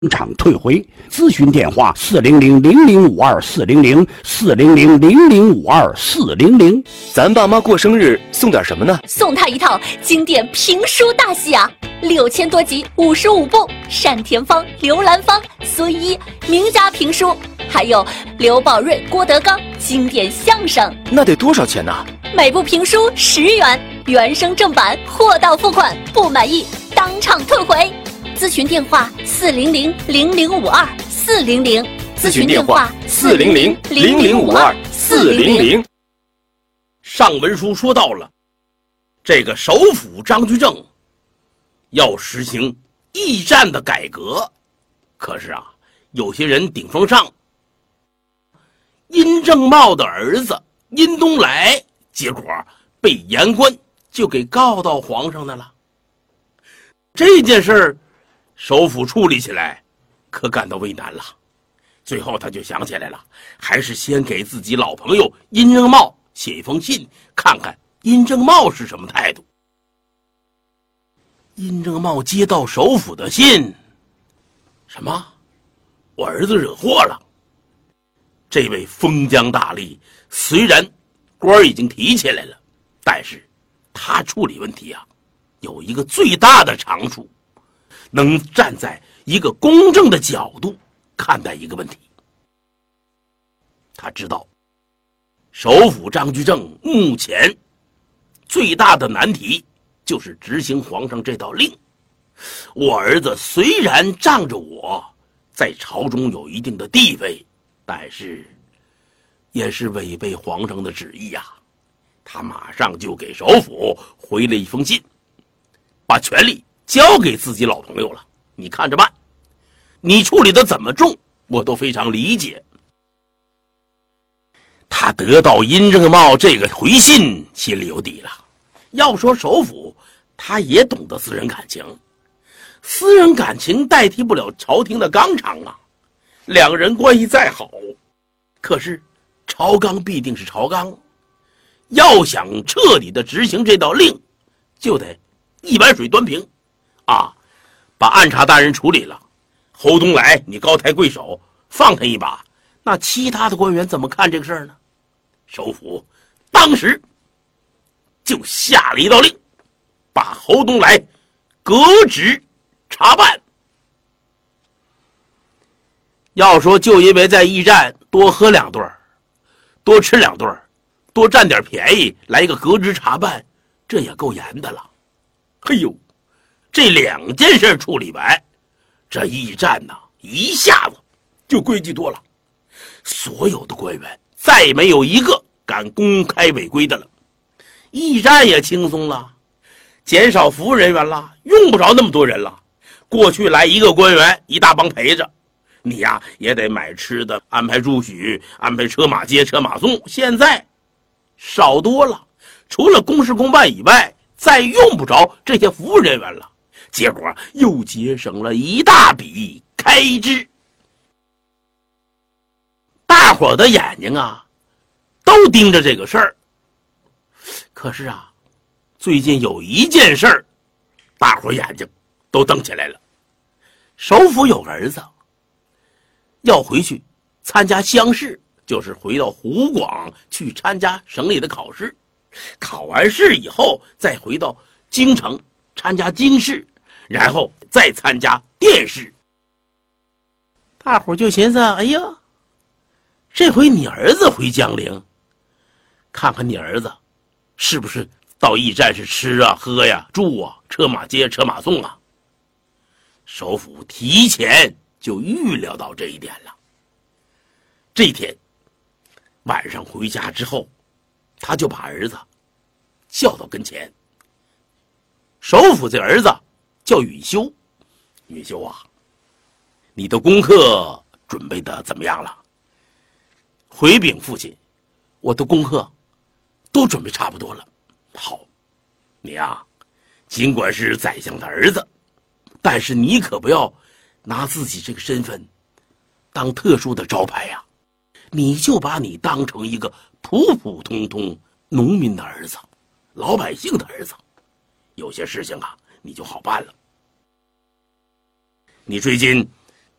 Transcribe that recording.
场退回。咨询电话400-0052-400-400-0052-400。 咱爸妈过生日送点什么呢？ 送他一套经典评书大戏啊，6000多集，55部，单田芳、刘兰芳、孙一名家评书，还有刘宝瑞、郭德纲经典相声。 那得多少钱呢？ 每部评书10元，原声正版，货到付款，不满意当场退回。咨询电话400-0052-400， 咨询电话400-0052-400。 上文书说到了，这个首辅张居正要实行驿站的改革，可是啊，有些人顶风上。殷正茂的儿子殷东来，结果被言官就给告到皇上的了。这件事儿，首辅处理起来可感到为难了。最后他就想起来了，还是先给自己老朋友殷正茂写一封信，看看殷正茂是什么态度。殷正茂接到首辅的信，什么？我儿子惹祸了。这位封疆大吏虽然官已经提起来了，但是他处理问题啊，有一个最大的长处，能站在一个公正的角度看待一个问题。他知道首辅张居正目前最大的难题就是执行皇上这道令。我儿子虽然仗着我在朝中有一定的地位，但是也是违背皇上的旨意呀。他马上就给首辅回了一封信，把权力交给自己老朋友了，你看着办。你处理的怎么重，我都非常理解。他得到殷正茂这个回信，心里有底了。要说首辅，他也懂得私人感情，私人感情代替不了朝廷的纲常啊。两个人关系再好，可是朝纲必定是朝纲，要想彻底的执行这道令，就得一碗水端平啊！把按察大人处理了，侯东来你高抬贵手，放他一把，那其他的官员怎么看这个事儿呢？首辅当时就下了一道令，把侯东来革职查办。要说就因为在驿站多喝2顿，多吃2顿，多占点便宜，来一个革职查办，这也够严的了。嘿呦，这2件事处理完，这驿站呢一下子就规矩多了，所有的官员再没有一个敢公开违规的了，驿站也轻松了，减少服务人员了，用不着那么多人了。过去来一个官员一大帮陪着，你呀也得买吃的，安排住宿，安排车马接车马送，现在少多了，除了公事公办以外，再用不着这些服务人员了，结果又节省了一大笔开支。大伙的眼睛啊都盯着这个事儿，可是啊，最近有一件事儿，大伙眼睛都瞪起来了。首辅有个儿子要回去参加乡试，就是回到湖广去参加省里的考试，考完试以后再回到京城参加京试，然后再参加殿试。大伙就寻思，哎呀，这回你儿子回江陵，看看你儿子是不是到驿站是吃啊喝呀住啊，车马接车马送啊。首辅提前就预料到这一点了。这天晚上回家之后，他就把儿子叫到跟前。首辅这儿子叫允修，允修啊，你的功课准备的怎么样了？回禀父亲，我的功课都准备差不多了。好，你啊，尽管是宰相的儿子，但是你可不要拿自己这个身份当特殊的招牌呀，你就把你当成一个普普通通农民的儿子，老百姓的儿子，有些事情啊你就好办了。你最近